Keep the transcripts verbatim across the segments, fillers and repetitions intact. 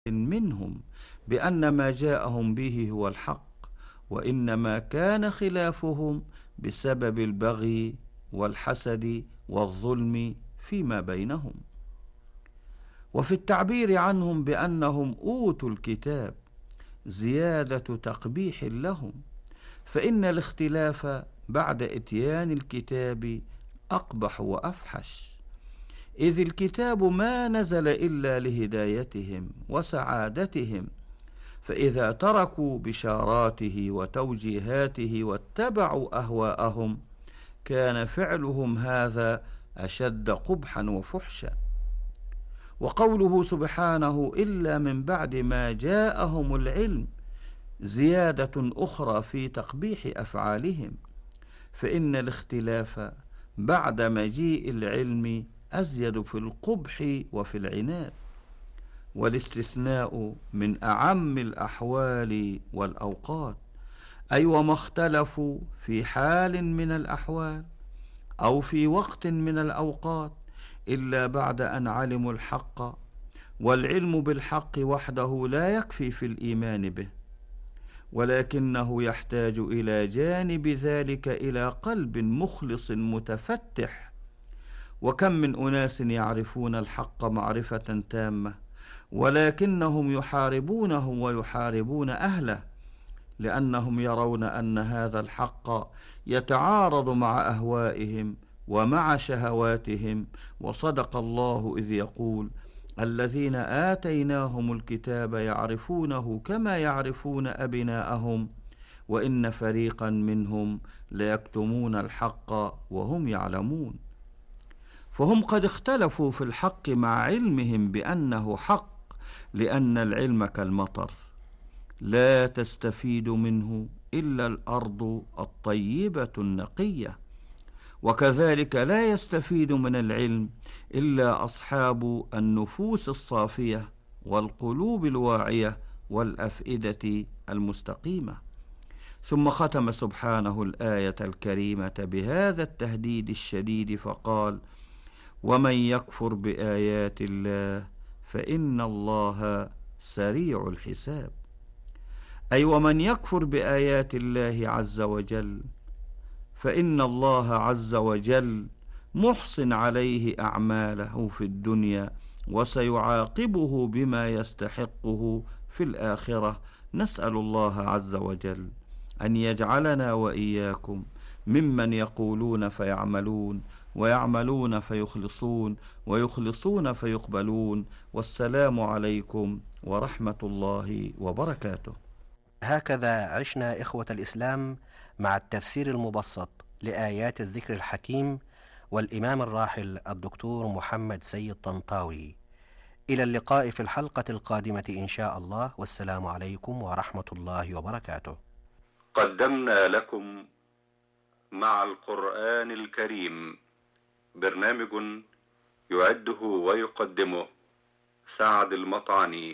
منهم بأن ما جاءهم به هو الحق، وإنما كان خلافهم بسبب البغي والحسد والظلم فيما بينهم. وفي التعبير عنهم بأنهم أوتوا الكتاب زيادة تقبيح لهم، فإن الاختلاف بعد إتيان الكتاب أقبح وأفحش، إذ الكتاب ما نزل إلا لهدايتهم وسعادتهم، فإذا تركوا بشاراته وتوجيهاته واتبعوا أهواءهم كان فعلهم هذا أشد قبحا وفحشا. وقوله سبحانه إلا من بعد ما جاءهم العلم زيادة أخرى في تقبيح أفعالهم، فإن الاختلاف بعد مجيء العلم أزيد في القبح وفي العناد، والاستثناء من أعم الأحوال والأوقات، أي وما اختلفوا في حال من الأحوال أو في وقت من الأوقات إلا بعد أن علموا الحق، والعلم بالحق وحده لا يكفي في الإيمان به، ولكنه يحتاج إلى جانب ذلك إلى قلب مخلص متفتح. وكم من أناس يعرفون الحق معرفة تامة ولكنهم يحاربونه ويحاربون أهله، لأنهم يرون أن هذا الحق يتعارض مع أهوائهم ومع شهواتهم. وصدق الله إذ يقول الذين آتيناهم الكتاب يعرفونه كما يعرفون أبناءهم وإن فريقا منهم ليكتمون الحق وهم يعلمون. فهم قد اختلفوا في الحق مع علمهم بأنه حق، لأن العلم كالمطر لا تستفيد منه إلا الأرض الطيبة النقية، وكذلك لا يستفيد من العلم إلا أصحاب النفوس الصافية والقلوب الواعية والأفئدة المستقيمة. ثم ختم سبحانه الآية الكريمة بهذا التهديد الشديد فقال ومن يكفر بآيات الله فإن الله سريع الحساب، أي ومن يكفر بآيات الله عز وجل فإن الله عز وجل محسن عليه أعماله في الدنيا وسيعاقبه بما يستحقه في الآخرة. نسأل الله عز وجل أن يجعلنا وإياكم ممن يقولون فيعملون ويعملون فيخلصون ويخلصون فيقبلون. والسلام عليكم ورحمة الله وبركاته. هكذا عشنا إخوة الإسلام مع التفسير المبسط لآيات الذكر الحكيم والإمام الراحل الدكتور محمد سيد طنطاوي. إلى اللقاء في الحلقة القادمة إن شاء الله، والسلام عليكم ورحمة الله وبركاته. قدمنا لكم مع القرآن الكريم برنامج يعده ويقدمه سعد المطعني.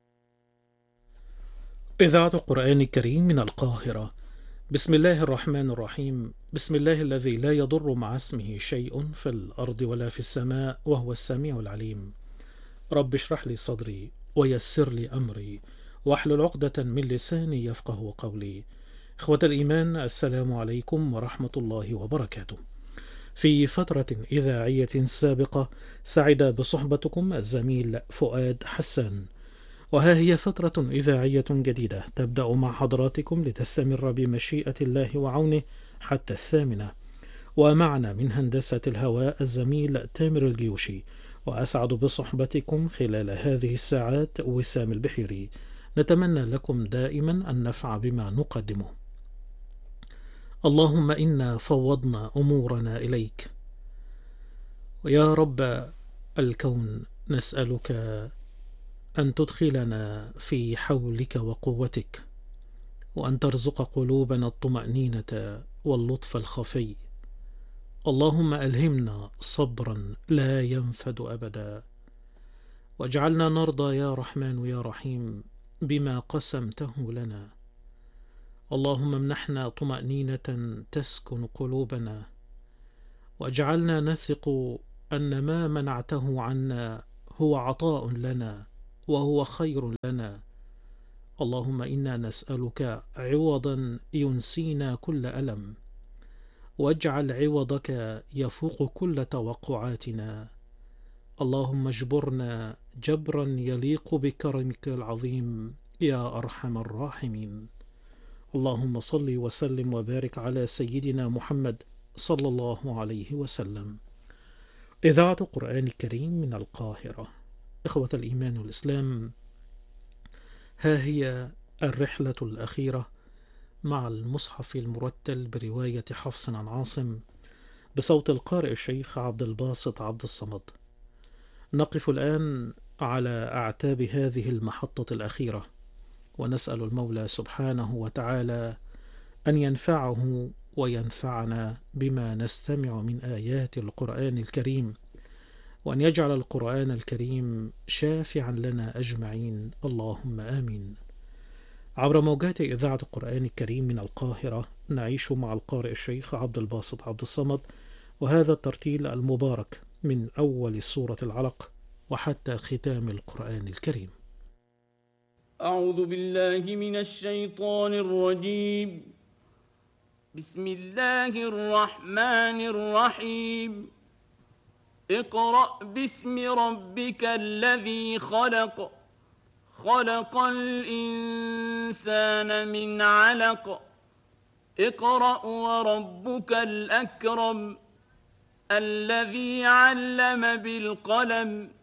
إذاعة القرآن الكريم من القاهرة. بسم الله الرحمن الرحيم. بسم الله الذي لا يضر مع اسمه شيء في الأرض ولا في السماء وهو السميع العليم. رب اشرح لي صدري ويسر لي أمري واحلل عقدة من لساني يفقه قولي. إخوة الإيمان، السلام عليكم ورحمة الله وبركاته. في فترة إذاعية سابقة سعد بصحبتكم الزميل فؤاد حسان، وها هي فترة إذاعية جديدة تبدأ مع حضراتكم لتستمر بمشيئة الله وعونه حتى الثامنة. ومعنا من هندسة الهواء الزميل تامر الجيوشي، وأسعد بصحبتكم خلال هذه الساعات وسام البحيري. نتمنى لكم دائما النفع بما نقدمه. اللهم إنا فوضنا أمورنا إليك، ويا رب الكون نسألك أن تدخلنا في حولك وقوتك، وأن ترزق قلوبنا الطمأنينة واللطف الخفي. اللهم ألهمنا صبرا لا ينفد أبدا، واجعلنا نرضى يا رحمن يا رحيم بما قسمته لنا. اللهم امنحنا طمأنينة تسكن قلوبنا، واجعلنا نثق أن ما منعته عنا هو عطاء لنا وهو خير لنا. اللهم إنا نسألك عوضا ينسينا كل ألم، واجعل عوضك يفوق كل توقعاتنا. اللهم اجبرنا جبرا يليق بكرمك العظيم يا أرحم الراحمين. اللهم صل وسلم وبارك على سيدنا محمد صلى الله عليه وسلم. إذاعة قرآن الكريم من القاهرة. إخوة الإيمان والإسلام، ها هي الرحلة الأخيرة مع المصحف المرتل برواية حفص عن عاصم بصوت القارئ الشيخ عبد الباسط عبد الصمد. نقف الآن على أعتاب هذه المحطة الأخيرة، ونسأل المولى سبحانه وتعالى أن ينفعه وينفعنا بما نستمع من آيات القرآن الكريم، وأن يجعل القرآن الكريم شافعا لنا أجمعين، اللهم آمين. عبر موجات إذاعة القرآن الكريم من القاهرة نعيش مع القارئ الشيخ عبد الباسط عبد الصمد، وهذا الترتيل المبارك من أول سورة العلق وحتى ختام القرآن الكريم. أعوذ بالله من الشيطان الرجيم. بسم الله الرحمن الرحيم. اقرأ باسم ربك الذي خلق خلق الإنسان من علق اقرأ وربك الأكرم الذي علم بالقلم